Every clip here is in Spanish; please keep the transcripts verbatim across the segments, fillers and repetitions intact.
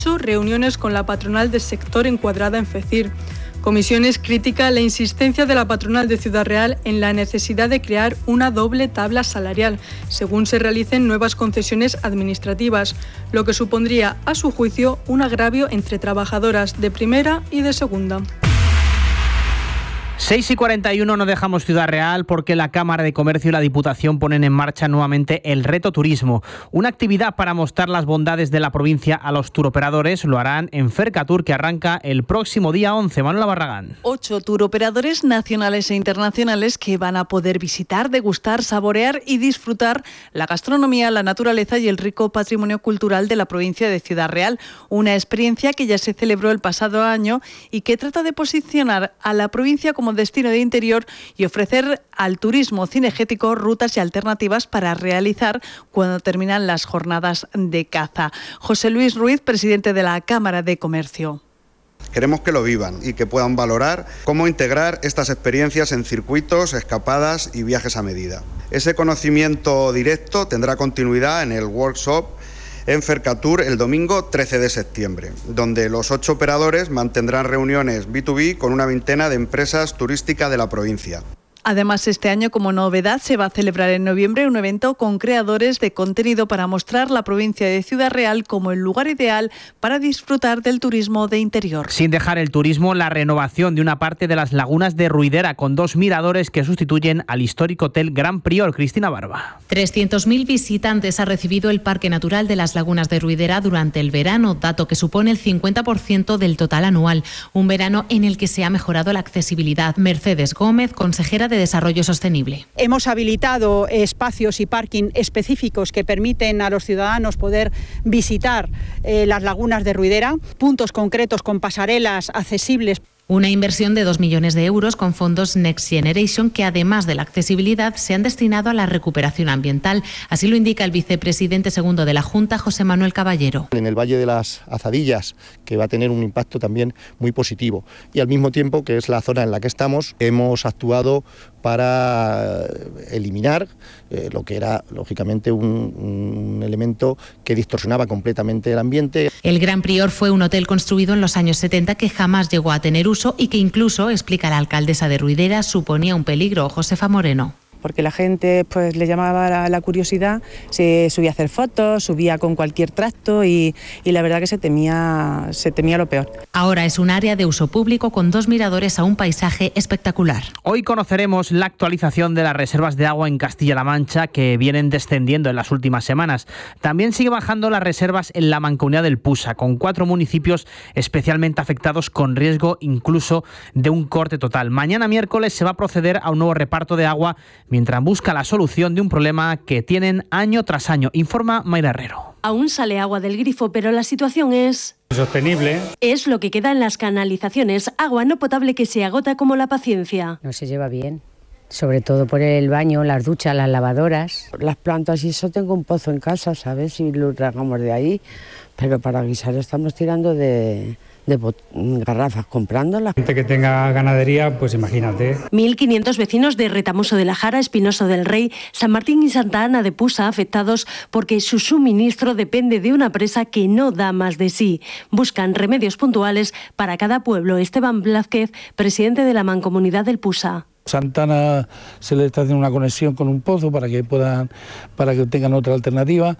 Reuniones con la patronal del sector encuadrada en FECIR. Comisiones critica la insistencia de la patronal de Ciudad Real en la necesidad de crear una doble tabla salarial, según se realicen nuevas concesiones administrativas, lo que supondría, a su juicio, un agravio entre trabajadoras de primera y de segunda. seis y cuarenta y uno, no dejamos Ciudad Real porque la Cámara de Comercio y la Diputación ponen en marcha nuevamente el Reto Turismo, una actividad para mostrar las bondades de la provincia a los turoperadores. Lo harán en Fercatur, que arranca el próximo día once. Manuela Barragán. Ocho turoperadores nacionales e internacionales que van a poder visitar, degustar, saborear y disfrutar la gastronomía, la naturaleza y el rico patrimonio cultural de la provincia de Ciudad Real. Una experiencia que ya se celebró el pasado año y que trata de posicionar a la provincia como destino de interior y ofrecer al turismo cinegético rutas y alternativas para realizar cuando terminan las jornadas de caza. José Luis Ruiz, presidente de la Cámara de Comercio. Queremos que lo vivan y que puedan valorar cómo integrar estas experiencias en circuitos, escapadas y viajes a medida. Ese conocimiento directo tendrá continuidad en el workshop en Fercatur el domingo trece de septiembre, donde los ocho operadores mantendrán reuniones B dos B con una veintena de empresas turísticas de la provincia. Además, este año, como novedad, se va a celebrar en noviembre un evento con creadores de contenido para mostrar la provincia de Ciudad Real como el lugar ideal para disfrutar del turismo de interior. Sin dejar el turismo, la renovación de una parte de las lagunas de Ruidera, con dos miradores que sustituyen al histórico hotel Gran Prior. Cristina Barba. trescientos mil visitantes ha recibido el Parque Natural de las Lagunas de Ruidera durante el verano, dato que supone el cincuenta por ciento del total anual. Un verano en el que se ha mejorado la accesibilidad. Mercedes Gómez, consejera de Desarrollo Sostenible. Hemos habilitado espacios y parking específicos que permiten a los ciudadanos poder visitar eh, las lagunas de Ruidera, puntos concretos con pasarelas accesibles. Una inversión de dos millones de euros con fondos Next Generation que, además de la accesibilidad, se han destinado a la recuperación ambiental. Así lo indica el vicepresidente segundo de la Junta, José Manuel Caballero. En el Valle de las Azadillas, que va a tener un impacto también muy positivo. Y al mismo tiempo, que es la zona en la que estamos, hemos actuado para eliminar eh, lo que era, lógicamente, un, un elemento que distorsionaba completamente el ambiente. El Gran Prior fue un hotel construido en los años setenta que jamás llegó a tener uso y que incluso, explica la alcaldesa de Ruidera, suponía un peligro. Josefa Moreno. Porque la gente pues le llamaba la, la curiosidad, se subía a hacer fotos, subía con cualquier tracto y, y la verdad que se temía, se temía lo peor. Ahora es un área de uso público con dos miradores a un paisaje espectacular. Hoy conoceremos la actualización de las reservas de agua en Castilla-La Mancha, que vienen descendiendo en las últimas semanas. También sigue bajando las reservas en la Mancomunidad del Pusa, con cuatro municipios especialmente afectados con riesgo incluso de un corte total. Mañana miércoles se va a proceder a un nuevo reparto de agua mientras busca la solución de un problema que tienen año tras año, informa Mayra Herrero. Aún sale agua del grifo, pero la situación es sostenible. Es lo que queda en las canalizaciones, agua no potable que se agota como la paciencia. No se lleva bien, sobre todo por el baño, las duchas, las lavadoras. Las plantas y eso, tengo un pozo en casa, ¿sabes? Si lo tragamos de ahí, pero para guisar estamos tirando de... de garrafas, comprándolas. Gente que tenga ganadería, pues imagínate. mil quinientos vecinos de Retamoso de la Jara, Espinoso del Rey, San Martín y Santa Ana de Pusa afectados porque su suministro depende de una presa que no da más de sí. Buscan remedios puntuales para cada pueblo. Esteban Blázquez, presidente de la Mancomunidad del Pusa. Santana se le está haciendo una conexión con un pozo para que puedan, para que tengan otra alternativa.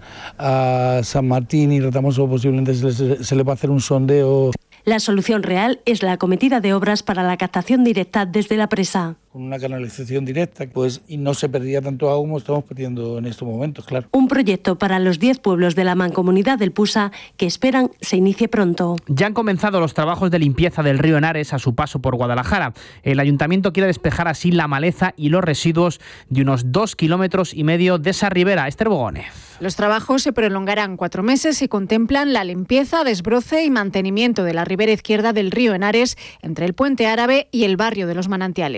A San Martín y Retamoso posiblemente se les, se les va a hacer un sondeo. La solución real es la acometida de obras para la captación directa desde la presa. Con una canalización directa, pues, y no se perdía tanto agua como estamos perdiendo en estos momentos, claro. Un proyecto para los diez pueblos de la Mancomunidad del Pusa que esperan se inicie pronto. Ya han comenzado los trabajos de limpieza del río Henares a su paso por Guadalajara. El ayuntamiento quiere despejar así la maleza y los residuos de unos dos kilómetros y medio de esa ribera. Esther Bogónez. Los trabajos se prolongarán cuatro meses y contemplan la limpieza, desbroce y mantenimiento de la ribera izquierda del río Henares entre el Puente Árabe y el barrio de los Manantiales.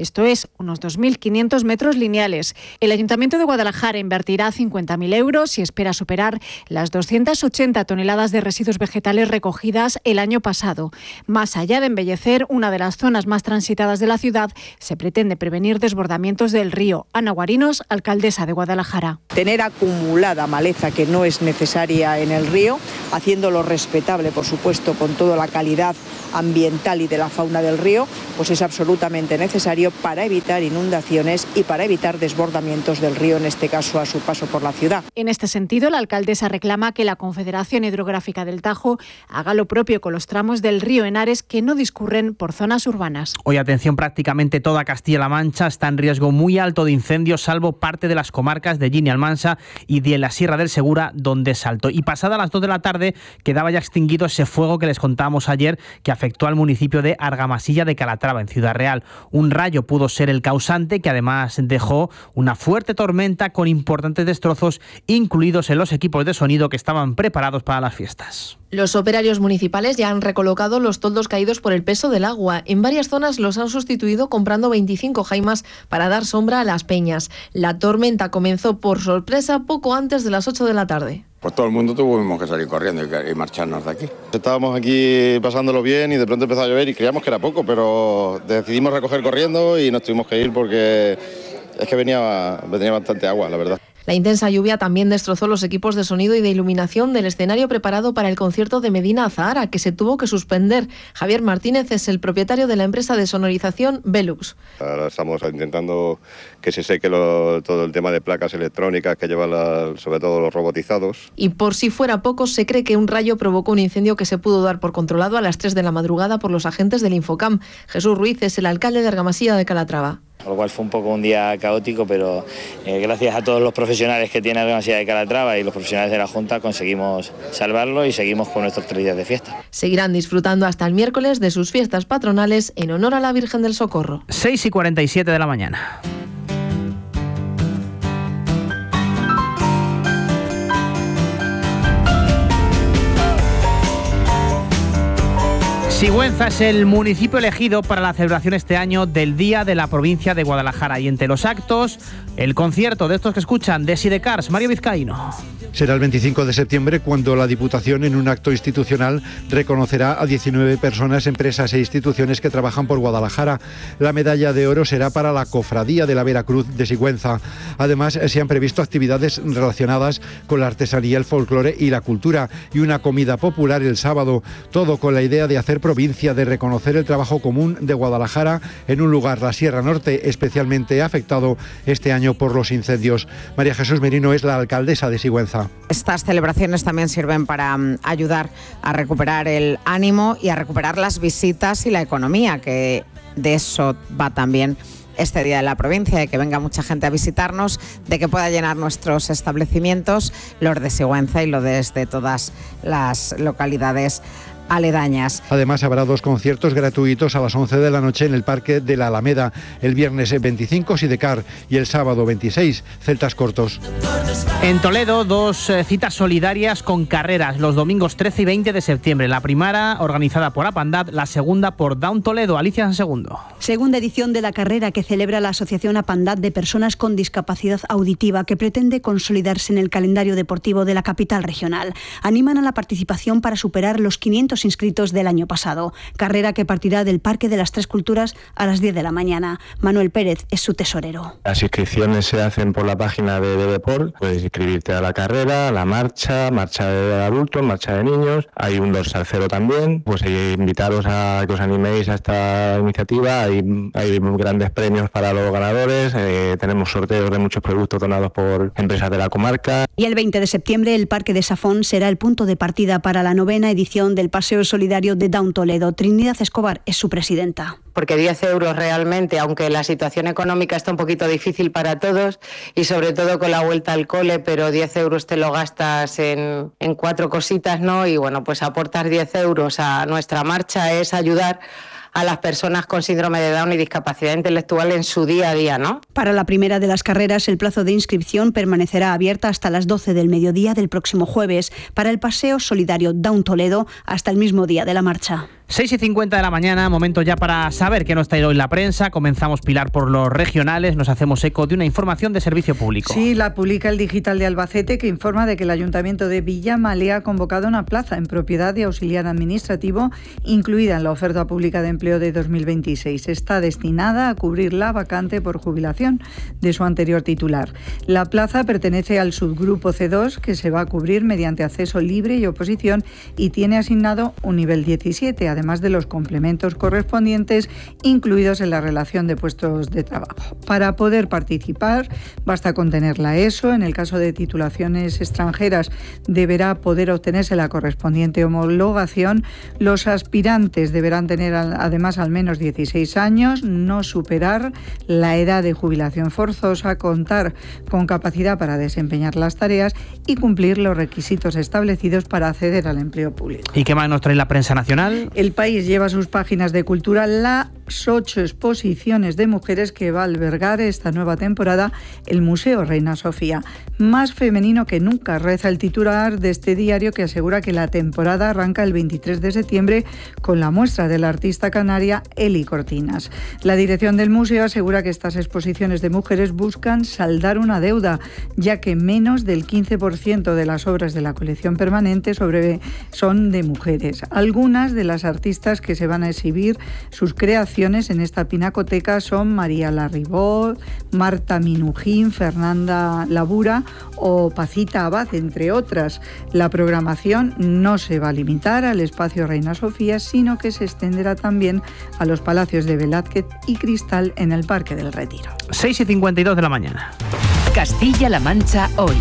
esto es, unos dos mil quinientos metros lineales. El Ayuntamiento de Guadalajara invertirá cincuenta mil euros y espera superar las doscientas ochenta toneladas de residuos vegetales recogidas el año pasado. Más allá de embellecer una de las zonas más transitadas de la ciudad, se pretende prevenir desbordamientos del río. Ana Guarinos, alcaldesa de Guadalajara. Tener acumulada maleza que no es necesaria en el río, haciéndolo respetable, por supuesto, con toda la calidad ambiental y de la fauna del río, pues es absolutamente necesario para evitar inundaciones y para evitar desbordamientos del río, en este caso a su paso por la ciudad. En este sentido, la alcaldesa reclama que la Confederación Hidrográfica del Tajo haga lo propio con los tramos del río Henares que no discurren por zonas urbanas. Hoy, atención, prácticamente toda Castilla-La Mancha está en riesgo muy alto de incendios, salvo parte de las comarcas de Gini Almansa y de la Sierra del Segura, donde saltó. Y pasada las dos de la tarde quedaba ya extinguido ese fuego que les contábamos ayer, que afectó al municipio de Argamasilla de Calatrava, en Ciudad Real. Un rayo pudo ser el causante, que además dejó una fuerte tormenta con importantes destrozos, incluidos en los equipos de sonido que estaban preparados para las fiestas. Los operarios municipales ya han recolocado los toldos caídos por el peso del agua. En varias zonas los han sustituido comprando veinticinco jaimas para dar sombra a las peñas. La tormenta comenzó por sorpresa poco antes de las ocho de la tarde. Pues todo el mundo tuvimos que salir corriendo y marcharnos de aquí. Estábamos aquí pasándolo bien y de pronto empezó a llover y creíamos que era poco, pero decidimos recoger corriendo y nos tuvimos que ir porque es que venía, venía bastante agua, la verdad. La intensa lluvia también destrozó los equipos de sonido y de iluminación del escenario preparado para el concierto de Medina Azahara, que se tuvo que suspender. Javier Martínez es el propietario de la empresa de sonorización Velux. Ahora estamos intentando que se seque lo, todo el tema de placas electrónicas que llevan la, sobre todo los robotizados. Y por si fuera poco, se cree que un rayo provocó un incendio que se pudo dar por controlado a las tres de la madrugada por los agentes del Infocam. Jesús Ruiz es el alcalde de Argamasilla de Calatrava. Lo cual fue un poco un día caótico, pero eh, gracias a todos los profesionales que tiene Argamasilla de Calatrava y los profesionales de la Junta conseguimos salvarlo y seguimos con nuestros tres días de fiesta. Seguirán disfrutando hasta el miércoles de sus fiestas patronales en honor a la Virgen del Socorro. seis y cuarenta y siete de la mañana. Sigüenza es el municipio elegido para la celebración este año del Día de la Provincia de Guadalajara, y entre los actos, el concierto de estos que escuchan, de Sidecars, Mario Vizcaíno. Será el veinticinco de septiembre cuando la Diputación, en un acto institucional, reconocerá a diecinueve personas, empresas e instituciones que trabajan por Guadalajara. La medalla de oro será para la Cofradía de la Veracruz de Sigüenza. Además, se han previsto actividades relacionadas con la artesanía, el folclore y la cultura, y una comida popular el sábado, todo con la idea de hacer provincia, de reconocer el trabajo común de Guadalajara en un lugar, la Sierra Norte, especialmente afectado este año por los incendios. María Jesús Merino es la alcaldesa de Sigüenza. Estas celebraciones también sirven para um, ayudar a recuperar el ánimo y a recuperar las visitas y la economía, que de eso va también este Día de la Provincia, de que venga mucha gente a visitarnos, de que pueda llenar nuestros establecimientos, los de Sigüenza y los de todas las localidades aledañas. Además, habrá dos conciertos gratuitos a las once de la noche en el Parque de la Alameda. El viernes veinticinco, Sidecar, y el sábado veintiséis, Celtas Cortos. En Toledo, dos eh, citas solidarias con carreras, los domingos trece y veinte de septiembre. La primera organizada por Apandad, la segunda por Down Toledo. Alicia San Segundo. Segunda edición de la carrera que celebra la Asociación Apandad de Personas con Discapacidad Auditiva, que pretende consolidarse en el calendario deportivo de la capital regional. Animan a la participación para superar los quinientos inscritos del año pasado. Carrera que partirá del Parque de las Tres Culturas a las diez de la mañana. Manuel Pérez es su tesorero. Las inscripciones se hacen por la página de Deport. Puedes inscribirte a la carrera, a la marcha, marcha de adultos, marcha de niños. Hay un dorsal cero también. Pues eh, invitaros a que os animéis a esta iniciativa. Hay, hay grandes premios para los ganadores. Eh, tenemos sorteos de muchos productos donados por empresas de la comarca. Y el veinte de septiembre el Parque de Safón será el punto de partida para la novena edición del Paseo Solidario de Down Toledo. Trinidad Escobar es su presidenta. Porque diez euros realmente, aunque la situación económica está un poquito difícil para todos y sobre todo con la vuelta al cole, pero diez euros te lo gastas en, en cuatro cositas, ¿no? Y bueno, pues aportar diez euros a nuestra marcha es ayudar a las personas con síndrome de Down y discapacidad intelectual en su día a día, ¿no? Para la primera de las carreras, el plazo de inscripción permanecerá abierta hasta las doce del mediodía del próximo jueves. Para el Paseo Solidario Down Toledo, hasta el mismo día de la marcha. seis y cincuenta de la mañana, momento ya para saber qué nos trae hoy la prensa. Comenzamos, Pilar, por los regionales. Nos hacemos eco de una información de servicio público. Sí, la publica el Digital de Albacete, que informa de que el Ayuntamiento de Villamalea ha convocado una plaza en propiedad de auxiliar administrativo incluida en la oferta pública de empleo de dos mil veintiséis. Está destinada a cubrir la vacante por jubilación de su anterior titular. La plaza pertenece al subgrupo C dos, que se va a cubrir mediante acceso libre y oposición, y tiene asignado un nivel diecisiete, además de los complementos correspondientes incluidos en la relación de puestos de trabajo. Para poder participar basta con tener la ESO. En el caso de titulaciones extranjeras deberá poder obtenerse la correspondiente homologación. Los aspirantes deberán tener además al menos dieciséis años, no superar la edad de jubilación forzosa, contar con capacidad para desempeñar las tareas y cumplir los requisitos establecidos para acceder al empleo público. ¿Y qué más nos trae la prensa nacional? El País lleva a sus páginas de cultura las ocho exposiciones de mujeres que va a albergar esta nueva temporada el Museo Reina Sofía. Más femenino que nunca, reza el titular de este diario, que asegura que la temporada arranca el veintitrés de septiembre con la muestra de la artista canaria Eli Cortinas. La dirección del museo asegura que estas exposiciones de mujeres buscan saldar una deuda, ya que menos del quince por ciento de las obras de la colección permanente sobre, son de mujeres. Algunas de las artistas que se van a exhibir sus creaciones en esta pinacoteca son María Larribó, Marta Minujín, Fernanda Labura o Pacita Abad, entre otras. La programación no se va a limitar al espacio Reina Sofía, sino que se extenderá también a los palacios de Velázquez y Cristal en el Parque del Retiro. seis y cincuenta y dos de la mañana. Castilla-La Mancha hoy.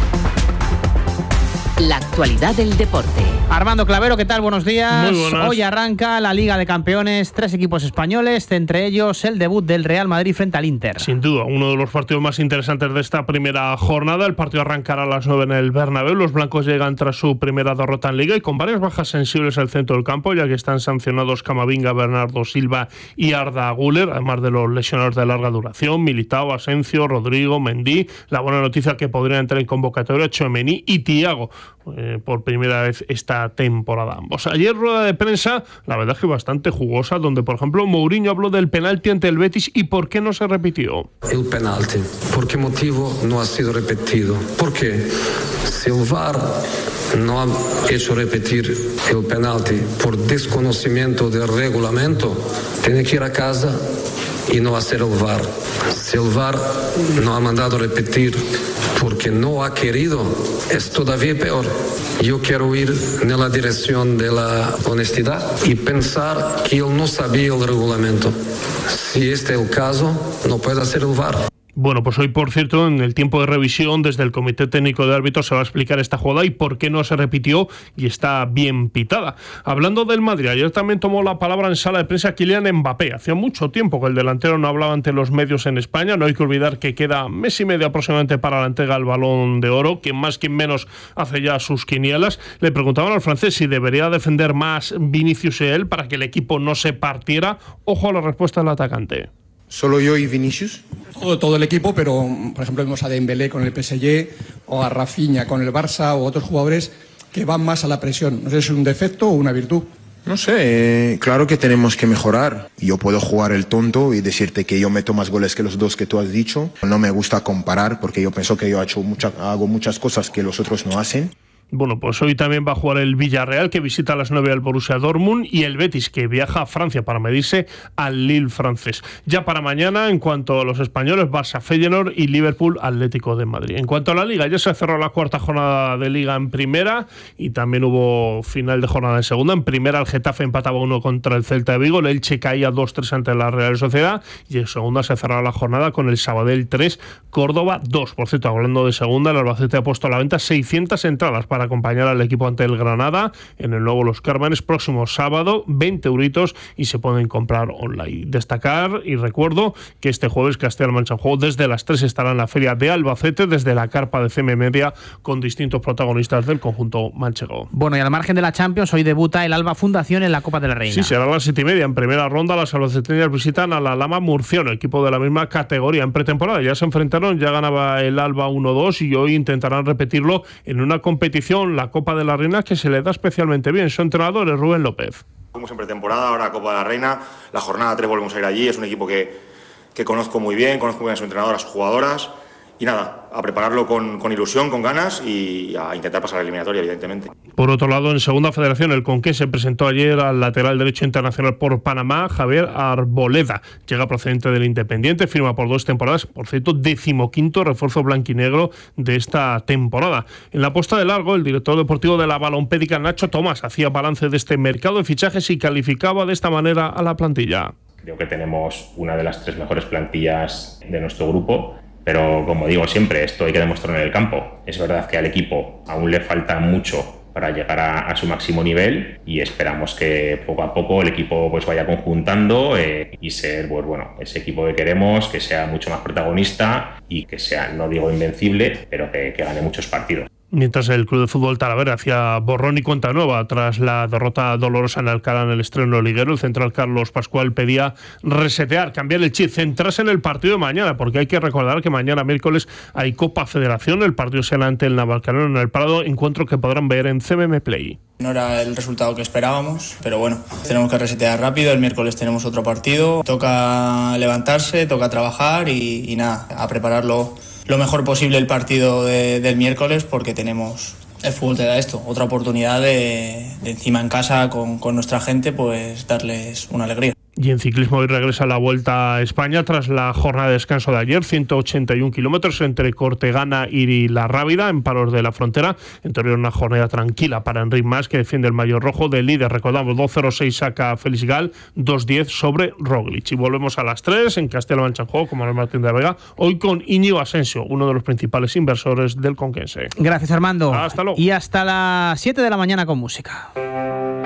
La actualidad del deporte. Armando Clavero, ¿qué tal? Buenos días. Muy buenas. Hoy arranca la Liga de Campeones, tres equipos españoles, entre ellos el debut del Real Madrid frente al Inter. Sin duda, uno de los partidos más interesantes de esta primera jornada. El partido arrancará a las nueve en el Bernabéu. Los blancos llegan tras su primera derrota en Liga y con varias bajas sensibles al centro del campo, ya que están sancionados Camavinga, Bernardo Silva y Arda Güler, además de los lesionados de larga duración, Militao, Asensio, Rodrigo, Mendy. La buena noticia que podrían entrar en convocatoria Tchouaméni y Thiago, Eh, por primera vez esta temporada ambos. Ayer rueda de prensa, la verdad es que bastante jugosa, donde por ejemplo Mourinho habló del penalti ante el Betis y por qué no se repitió. El penalti, ¿por qué motivo no ha sido repetido? Porque si el V A R no ha hecho repetir el penalti por desconocimiento del reglamento, tiene que ir a casa y no hacer el V A R. Si el V A R no ha mandado repetir porque no ha querido, es todavía peor. Yo quiero ir en la dirección de la honestidad y pensar que él no sabía el reglamento. Si este es el caso, no puede hacer el V A R. Bueno, pues hoy, por cierto, en el tiempo de revisión, desde el Comité Técnico de Árbitros se va a explicar esta jugada y por qué no se repitió y está bien pitada. Hablando del Madrid, ayer también tomó la palabra en sala de prensa Kylian Mbappé. Hacía mucho tiempo que el delantero no hablaba ante los medios en España. No hay que olvidar que queda mes y medio aproximadamente para la entrega del Balón de Oro. Quien más, quien menos hace ya sus quinielas. Le preguntaban al francés si debería defender más Vinicius y él para que el equipo no se partiera. Ojo a la respuesta del atacante. ¿Solo yo y Vinicius? Todo, todo el equipo, pero por ejemplo vemos a Dembélé con el P S G o a Rafinha con el Barça o otros jugadores que van más a la presión. No sé si es un defecto o una virtud. No sé, eh, claro que tenemos que mejorar. Yo puedo jugar el tonto y decirte que yo meto más goles que los dos que tú has dicho. No me gusta comparar porque yo pienso que yo he hecho mucha, hago muchas cosas que los otros no hacen. Bueno, pues hoy también va a jugar el Villarreal, que visita a las nueve al Borussia Dortmund, y el Betis, que viaja a Francia para medirse al Lille francés. Ya para mañana, en cuanto a los españoles, Barça, Feyenoord y Liverpool Atlético de Madrid. En cuanto a la Liga, ya se cerró la cuarta jornada de Liga en primera y también hubo final de jornada en segunda. En primera, el Getafe empataba uno contra el Celta de Vigo, el Elche caía dos tres ante la Real Sociedad, y en segunda se cerró la jornada con el Sabadell tres, Córdoba dos. Por cierto, hablando de segunda, el Albacete ha puesto a la venta seiscientas entradas para acompañar al equipo ante el Granada en el nuevo Los Cármenes próximo sábado, veinte euritos, y se pueden comprar online. Destacar, y recuerdo, que este jueves Castilla-La Mancha en Juego desde las tres estará en la feria de Albacete, desde la carpa de C M Media, con distintos protagonistas del conjunto manchego. Bueno, y al margen de la Champions, hoy debuta el Alba Fundación en la Copa de la Reina. Sí, será a las siete y media. En primera ronda, las albaceteñas visitan a la Lama Murciano, equipo de la misma categoría. En pretemporada ya se enfrentaron, ya ganaba el Alba uno dos, y hoy intentarán repetirlo en una competición, la Copa de la Reina, que se le da especialmente bien. Su entrenador es Rubén López. Estamos en pretemporada, ahora Copa de la Reina, la jornada tres volvemos a ir allí, es un equipo que, que conozco muy bien, conozco muy bien a su entrenador, a sus jugadoras. Y nada, a prepararlo con, con ilusión, con ganas y a intentar pasar la eliminatoria, evidentemente. Por otro lado, en Segunda Federación, el Conquense presentó ayer al lateral derecho internacional por Panamá, Javier Arboleda. Llega procedente del Independiente, firma por dos temporadas, por cierto, decimoquinto refuerzo blanquinegro de esta temporada. En la posta de largo, el director deportivo de la Balompédica, Nacho Tomás, hacía balance de este mercado de fichajes y calificaba de esta manera a la plantilla. Creo que tenemos una de las tres mejores plantillas de nuestro grupo. Pero como digo siempre, esto hay que demostrarlo en el campo. Es verdad que al equipo aún le falta mucho para llegar a, a su máximo nivel y esperamos que poco a poco el equipo pues vaya conjuntando eh, y ser pues, bueno, ese equipo que queremos, que sea mucho más protagonista y que sea, no digo invencible, pero que, que gane muchos partidos. Mientras el Club de Fútbol Talavera hacía borrón y cuenta nueva tras la derrota dolorosa en Alcalá en el estreno liguero, el central Carlos Pascual pedía resetear, cambiar el chip, centrarse en el partido de mañana, porque hay que recordar que mañana miércoles hay Copa Federación, el partido será ante el Navalcarnero en el Prado, encuentro que podrán ver en C M M Play. No era el resultado que esperábamos, pero bueno, tenemos que resetear rápido, el miércoles tenemos otro partido, toca levantarse, toca trabajar y, y nada, a prepararlo lo mejor posible el partido de, del miércoles porque tenemos, el fútbol te da esto, otra oportunidad de, de encima en casa con, con nuestra gente, pues darles una alegría. Y en ciclismo hoy regresa la Vuelta a España tras la jornada de descanso de ayer, ciento ochenta y un kilómetros entre Cortegana y La Rábida, en Palos de la Frontera. En teoría una jornada tranquila para Enric Mas, que defiende el maillot rojo del líder. Recordamos, dos cero seis saca Félix Gal, dos diez sobre Roglic. Y volvemos a las tres en Castilla-La Mancha en juego, como Manuel Martín de la Vega, hoy con Íñigo Asensio, uno de los principales inversores del Conquense. Gracias, Armando. Hasta luego. Y hasta las siete de la mañana con música.